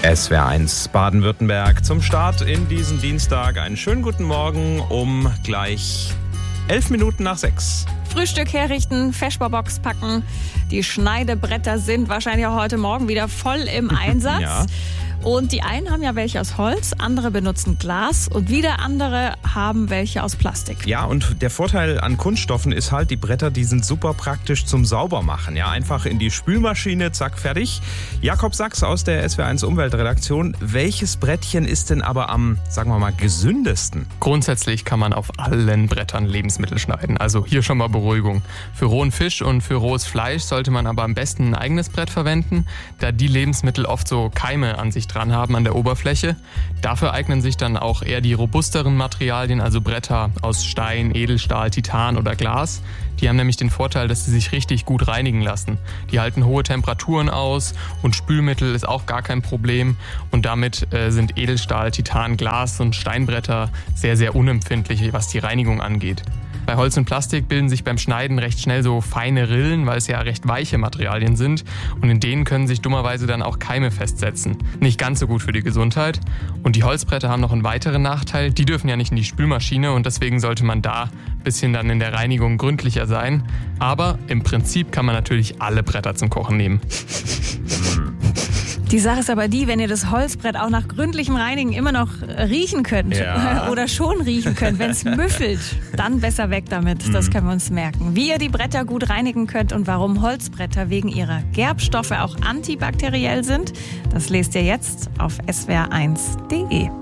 SWR1 Baden-Württemberg zum Start in diesen Dienstag. Einen schönen guten Morgen um gleich 11:11. Frühstück herrichten, Feschbarbox packen. Die Schneidebretter sind wahrscheinlich auch heute Morgen wieder voll im Einsatz. Ja. Und die einen haben ja welche aus Holz, andere benutzen Glas und wieder andere haben welche aus Plastik. Ja, und der Vorteil an Kunststoffen ist halt, die Bretter, die sind super praktisch zum Saubermachen. Ja, einfach in die Spülmaschine, zack, fertig. Jakob Sachs aus der SWR1 Umweltredaktion. Welches Brettchen ist denn aber am, sagen wir mal, gesündesten? Grundsätzlich kann man auf allen Brettern Lebensmittel schneiden. Also hier schon mal Beruhigung. Für rohen Fisch und für rohes Fleisch sollte man aber am besten ein eigenes Brett verwenden, da die Lebensmittel oft so Keime an sich dran haben an der Oberfläche. Dafür eignen sich dann auch eher die robusteren Materialien, also Bretter aus Stein, Edelstahl, Titan oder Glas. Die haben nämlich den Vorteil, dass sie sich richtig gut reinigen lassen. Die halten hohe Temperaturen aus und Spülmittel ist auch gar kein Problem. Und damit sind Edelstahl, Titan, Glas und Steinbretter sehr, sehr unempfindlich, was die Reinigung angeht. Bei Holz und Plastik bilden sich beim Schneiden recht schnell so feine Rillen, weil es ja recht weiche Materialien sind. Und in denen können sich dummerweise dann auch Keime festsetzen. Nicht ganz so gut für die Gesundheit. Und die Holzbretter haben noch einen weiteren Nachteil. Die dürfen ja nicht in die Spülmaschine und deswegen sollte man da ein bisschen dann in der Reinigung gründlicher sein. Aber im Prinzip kann man natürlich alle Bretter zum Kochen nehmen. Die Sache ist aber die, wenn ihr das Holzbrett auch nach gründlichem Reinigen immer noch riechen könnt oder schon riechen könnt, wenn es müffelt, dann besser weg damit. Das können wir uns merken. Wie ihr die Bretter gut reinigen könnt und warum Holzbretter wegen ihrer Gerbstoffe auch antibakteriell sind, das lest ihr jetzt auf swr1.de.